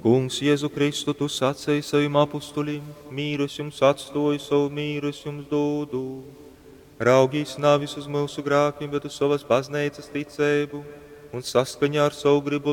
Kungs, Jēzu Kristu, tu sacēji saviem apustulim, mīru es jums atstoju, savu mīru es jums dodu. Raugīs nav visus mūsu grākiem, bet uz savas baznīcas ticību un saskaņā ar savu gribu